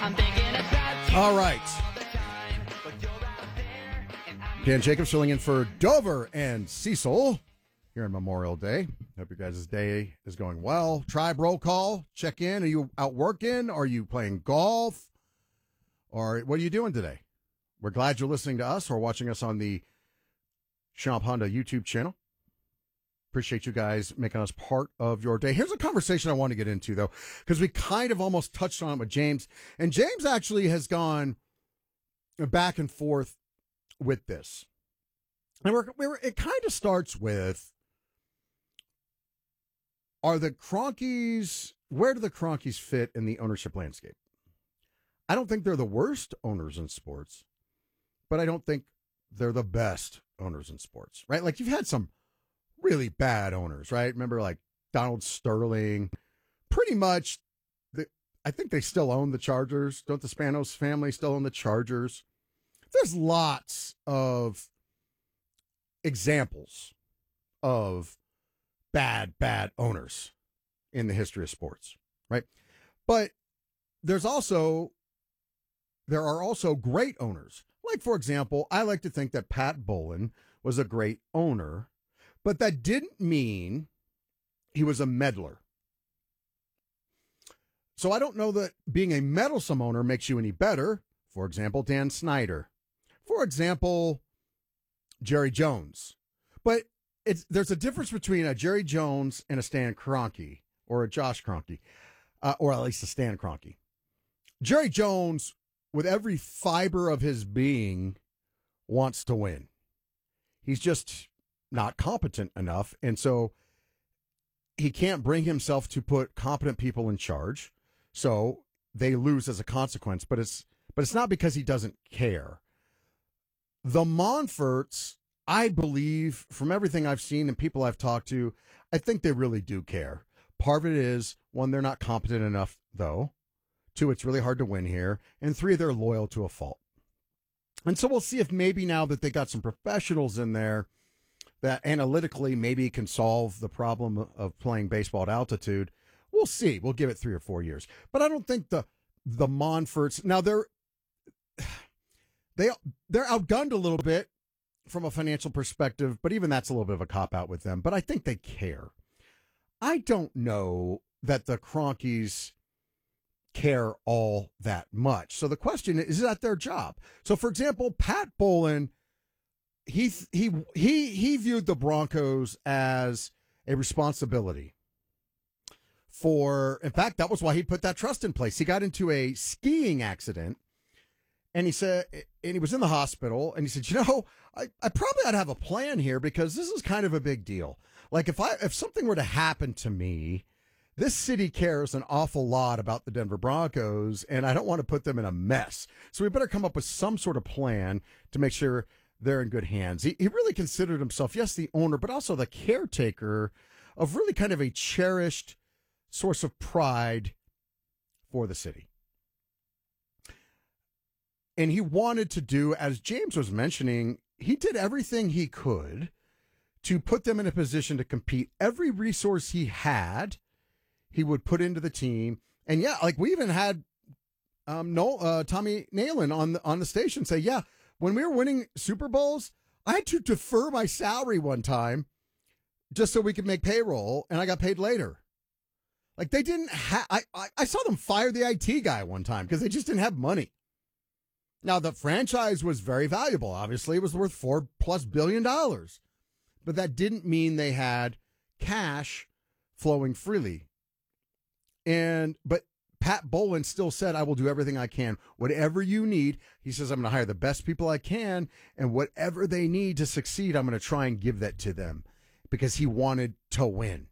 All right. Dan Jacobs filling in for Dover and Cecil here on Memorial Day. Hope your guys' day is going well. Tribe roll call. Check in. Are you out working? Are you playing golf? Or what are you doing today? We're glad you're listening to us or watching us on the Champ Honda YouTube channel. Appreciate you guys making us part of your day. Here's a conversation I want to get into, though, because we kind of almost touched on it with James. And James actually has gone back and forth with this. And it kind of starts with, where do the Kroenkes fit in the ownership landscape? I don't think they're the worst owners in sports, but I don't think they're the best owners in sports, right? Like, you've had some really bad owners, right? Remember, like, Donald Sterling. Pretty much, I think they still own the Chargers. Don't the Spanos family still own the Chargers? There's lots of examples of bad owners in the history of sports, right? But there are also great owners. Like, for example, I like to think that Pat Bowlen was a great owner, but that didn't mean he was a meddler. So I don't know that being a meddlesome owner makes you any better. For example, Dan Snyder. For example, Jerry Jones. But there's a difference between a Jerry Jones and a Stan Kroenke, or a Josh Kroenke, or at least a Stan Kroenke. Jerry Jones, with every fiber of his being, wants to win. He's just not competent enough, and so he can't bring himself to put competent people in charge. So they lose as a consequence, but it's not because he doesn't care. The Monforts, I believe, from everything I've seen and people I've talked to, I think they really do care. Part of it is, one, they're not competent enough, though. Two, it's really hard to win here. And three, they're loyal to a fault. And so we'll see if maybe now that they got some professionals in there that analytically maybe can solve the problem of playing baseball at altitude. We'll see. We'll give it 3 or 4 years. But I don't think the Monforts, now they're outgunned a little bit from a financial perspective, but even that's a little bit of a cop-out with them. But I think they care. I don't know that the Kroenkes care all that much. So the question is that their job? So, for example, Pat Bowlen, he viewed the Broncos as a responsibility in fact, that was why he put that trust in place. He got into a skiing accident, and he was in the hospital, and he said, I probably ought to have a plan here, because this is kind of a big deal. Like, if something were to happen to me, this city cares an awful lot about the Denver Broncos, and I don't want to put them in a mess. So we better come up with some sort of plan to make sure they're in good hands. He really considered himself, yes, the owner, but also the caretaker of really kind of a cherished source of pride for the city. And he wanted to do, as James was mentioning, he did everything he could to put them in a position to compete. Every resource he had, he would put into the team. And yeah, like, we even had Tommy Nalen on the station say, yeah, when we were winning Super Bowls, I had to defer my salary one time just so we could make payroll, and I got paid later. Like, they didn't have, I saw them fire the IT guy one time because they just didn't have money. Now, the franchise was very valuable. Obviously, it was worth $4+ billion. But that didn't mean they had cash flowing freely. But Pat Bowlen still said, I will do everything I can. Whatever you need, he says, I'm going to hire the best people I can, and whatever they need to succeed, I'm going to try and give that to them, because he wanted to win.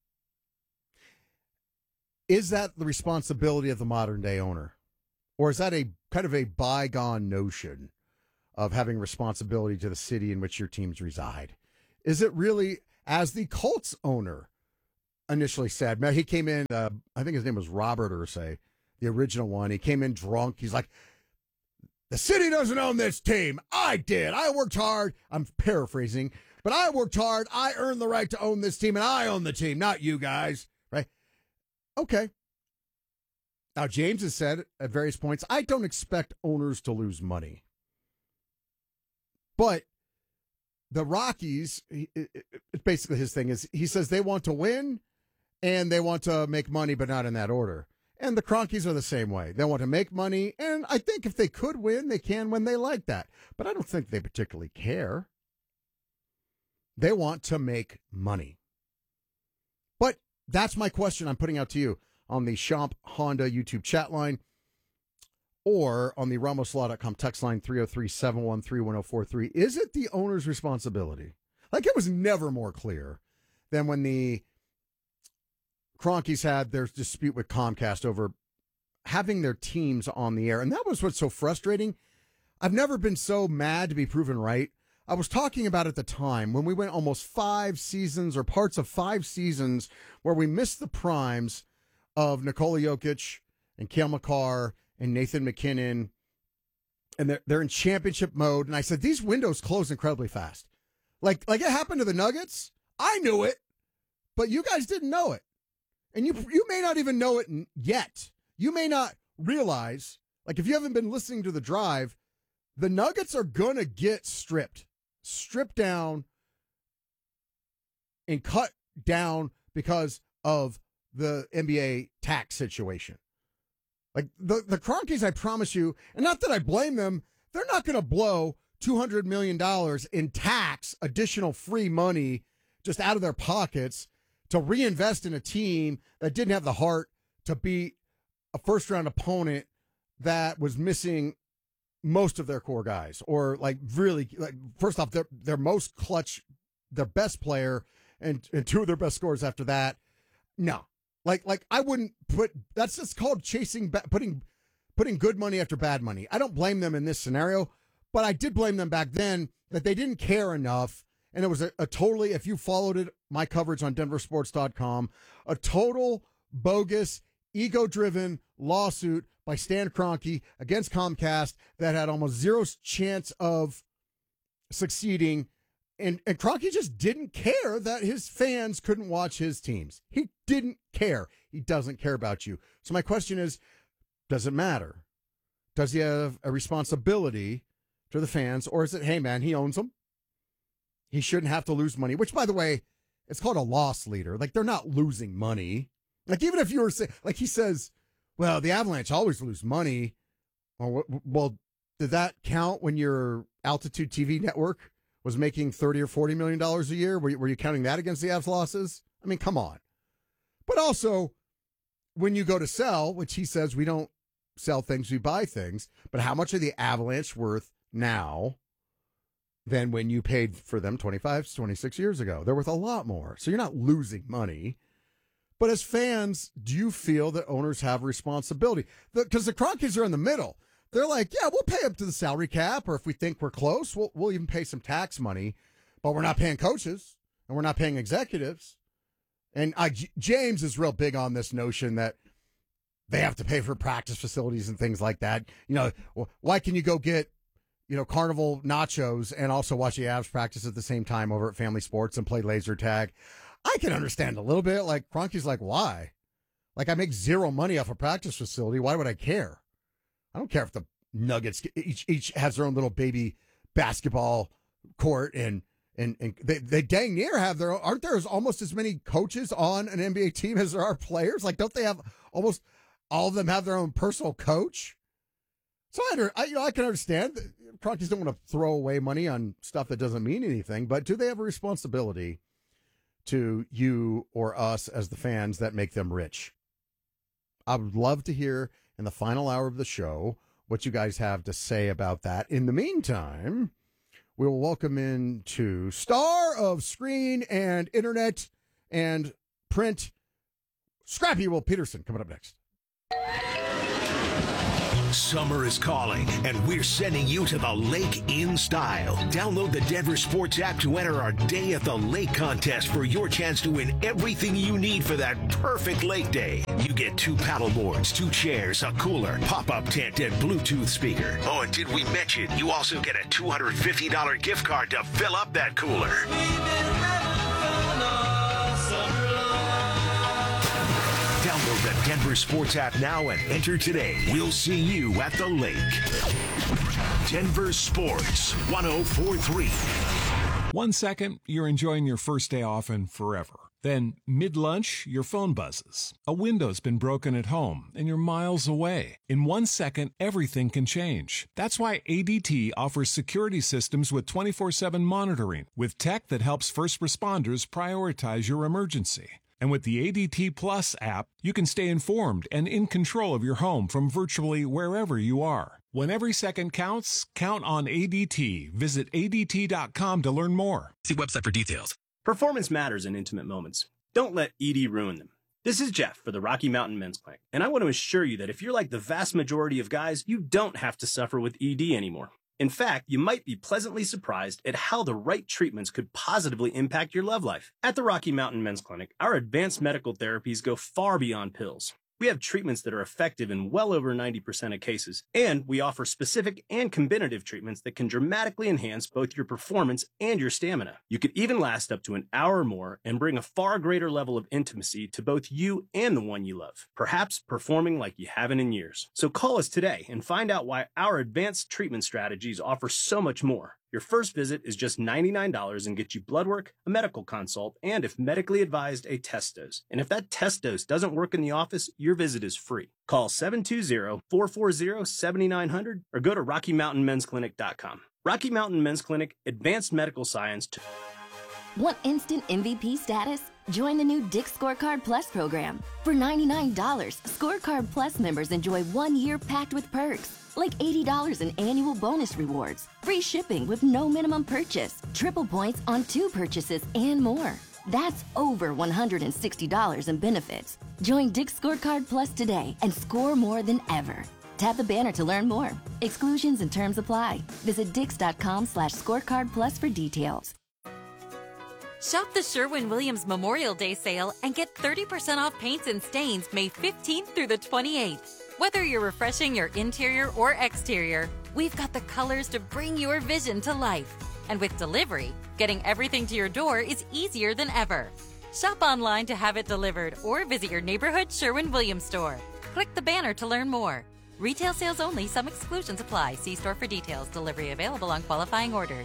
Is that the responsibility of the modern day owner? Or is that a kind of a bygone notion of having responsibility to the city in which your teams reside? Is it really, as the Colts owner initially said, he came in, I think his name was Robert Irsay, the original one. He came in drunk. He's like, the city doesn't own this team. I did. I worked hard. I'm paraphrasing, but I worked hard. I earned the right to own this team, and I own the team, not you guys. Right? Okay. Now, James has said at various points, I don't expect owners to lose money. But the Rockies, basically his thing is, he says they want to win and they want to make money, but not in that order. And the Cronkies are the same way. They want to make money, and I think if they could win, they can when they like that. But I don't think they particularly care. They want to make money. But that's my question I'm putting out to you on the Schomp Honda YouTube chat line or on the RamosLaw.com text line 303-713-1043. Is it the owner's responsibility? Like, it was never more clear than when the Cronkies had their dispute with Comcast over having their teams on the air. And that was what's so frustrating. I've never been so mad to be proven right. I was talking about at the time when we went almost 5 seasons or parts of 5 seasons where we missed the primes of Nikola Jokic and Cale Makar and Nathan McKinnon. And they're in championship mode. And I said, these windows close incredibly fast. Like it happened to the Nuggets. I knew it, but you guys didn't know it. And you may not even know it yet. You may not realize, like if you haven't been listening to The Drive, the Nuggets are going to get stripped down and cut down because of the NBA tax situation. Like the Cronkies, I promise you, and not that I blame them, they're not going to blow $200 million in tax, additional free money just out of their pockets to reinvest in a team that didn't have the heart to beat a first-round opponent that was missing most of their core guys, or like really, like first off, their most clutch, their best player, and 2 of their best scorers after that. No, like I wouldn't put. That's just called putting good money after bad money. I don't blame them in this scenario, but I did blame them back then that they didn't care enough. And it was a totally, if you followed it, my coverage on denversports.com, a total bogus, ego-driven lawsuit by Stan Kroenke against Comcast that had almost zero chance of succeeding. And Kroenke just didn't care that his fans couldn't watch his teams. He didn't care. He doesn't care about you. So my question is, does it matter? Does he have a responsibility to the fans? Or is it, hey, man, he owns them. He shouldn't have to lose money, which, by the way, it's called a loss leader. Like, they're not losing money. Like, even if you were saying, like he says, well, the Avalanche always lose money. Well, did that count when your Altitude TV network was making $30 or $40 million a year? Were you counting that against the Avs losses? I mean, come on. But also, when you go to sell, which he says we don't sell things, we buy things, but how much are the Avalanche worth now than when you paid for them 25, 26 years ago? They're worth a lot more. So you're not losing money. But as fans, do you feel that owners have responsibility? Because the Cronkies are in the middle. They're like, yeah, we'll pay up to the salary cap, or if we think we're close, we'll even pay some tax money. But we're not paying coaches, and we're not paying executives. And James is real big on this notion that they have to pay for practice facilities and things like that. You know, why can you go get Carnival nachos and also watch the Avs practice at the same time over at Family Sports and play laser tag? I can understand a little bit. Like, Kroenke's like, why? Like, I make zero money off a practice facility. Why would I care? I don't care if the Nuggets each has their own little baby basketball court, and they dang near have their own. Aren't there almost as many coaches on an NBA team as there are players? Like, don't they have almost all of them have their own personal coach? So I can understand that Cronkies don't want to throw away money on stuff that doesn't mean anything, but do they have a responsibility to you or us as the fans that make them rich? I would love to hear in the final hour of the show what you guys have to say about that. In the meantime, we will welcome into star of screen and internet and print, Scrappy Will Peterson, coming up next. Summer is calling, and we're sending you to the lake in style. Download the Denver Sports app to enter our Day at the Lake contest for your chance to win everything you need for that perfect lake day. You get 2 paddle boards, 2 chairs, a cooler, pop-up tent, and Bluetooth speaker. Oh, and did we mention you also get a $250 gift card to fill up that cooler? Download the Denver Sports app now and enter today. We'll see you at the lake. Denver Sports 104.3. 1 second, you're enjoying your first day off and forever. Then, mid-lunch, your phone buzzes. A window's been broken at home, and you're miles away. In 1 second, everything can change. That's why ADT offers security systems with 24/7 monitoring, with tech that helps first responders prioritize your emergency. And with the ADT Plus app, you can stay informed and in control of your home from virtually wherever you are. When every second counts, count on ADT. Visit ADT.com to learn more. See website for details. Performance matters in intimate moments. Don't let ED ruin them. This is Jeff for the Rocky Mountain Men's Clinic, and I want to assure you that if you're like the vast majority of guys, you don't have to suffer with ED anymore. In fact, you might be pleasantly surprised at how the right treatments could positively impact your love life. At the Rocky Mountain Men's Clinic, our advanced medical therapies go far beyond pills. We have treatments that are effective in well over 90% of cases, and we offer specific and combinative treatments that can dramatically enhance both your performance and your stamina. You could even last up to an hour or more and bring a far greater level of intimacy to both you and the one you love, perhaps performing like you haven't in years. So call us today and find out why our advanced treatment strategies offer so much more. Your first visit is just $99 and gets you blood work, a medical consult, and if medically advised, a test dose. And if that test dose doesn't work in the office, your visit is free. Call 720-440-7900 or go to RockyMountainMen'sClinic.com. Rocky Mountain Men's Clinic, advanced medical science. Want instant MVP status? Join the new Dick's Scorecard Plus program. For $99, Scorecard Plus members enjoy 1 year packed with perks, like $80 in annual bonus rewards, free shipping with no minimum purchase, triple points on 2 purchases, and more. That's over $160 in benefits. Join Dick's Scorecard Plus today and score more than ever. Tap the banner to learn more. Exclusions and terms apply. Visit dix.com/scorecardplus for details. Shop the Sherwin-Williams Memorial Day sale and get 30% off paints and stains May 15th through the 28th. Whether you're refreshing your interior or exterior, we've got the colors to bring your vision to life. And with delivery, getting everything to your door is easier than ever. Shop online to have it delivered or visit your neighborhood Sherwin-Williams store. Click the banner to learn more. Retail sales only. Some exclusions apply. See store for details. Delivery available on qualifying orders.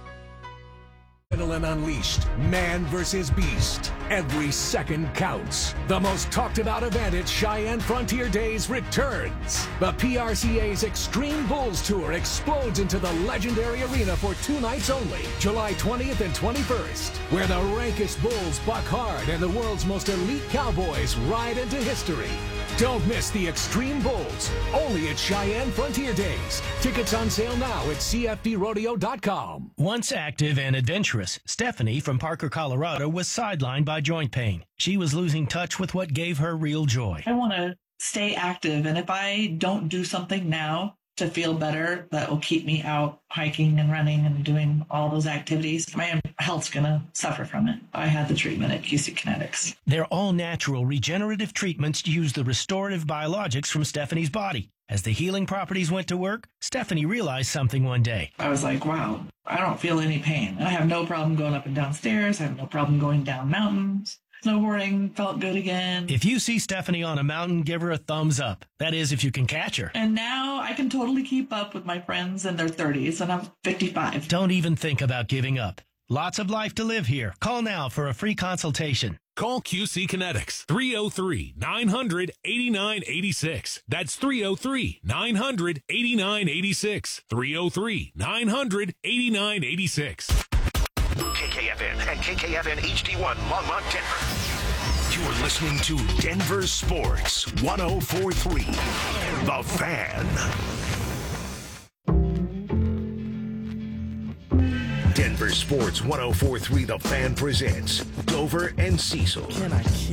Adrenaline unleashed, man versus beast. Every second counts. The most talked about event at Cheyenne Frontier Days returns. The PRCA's Extreme Bulls Tour explodes into the legendary arena for 2 nights only, July 20th and 21st, where the rankest bulls buck hard and the world's most elite cowboys ride into history. Don't miss the Extreme Bulls, only at Cheyenne Frontier Days. Tickets on sale now at CFDrodeo.com. Once active and adventurous, Stephanie from Parker, Colorado was sidelined by joint pain. She was losing touch with what gave her real joy. I want to stay active, and if I don't do something now to feel better, that will keep me out hiking and running and doing all those activities, my health's going to suffer from it. I had the treatment at QC Kinetics. They're all natural regenerative treatments to use the restorative biologics from Stephanie's body. As the healing properties went to work, Stephanie realized something one day. I was like, wow, I don't feel any pain. I have no problem going up and down stairs. I have no problem going down mountains. Snowboarding felt good again. If you see Stephanie on a mountain, give her a thumbs up. That is, if you can catch her. And now I can totally keep up with my friends in their 30s, and I'm 55. Don't even think about giving up. Lots of life to live here. Call now for a free consultation. Call QC Kinetics, 303-900-8986. That's 303-900-8986. 303-900-8986. KKFN and KKFN HD1 Longmont, Denver. You're listening to Denver Sports 104.3. The Fan. Denver Sports 104.3 The Fan presents Dover and Cecil.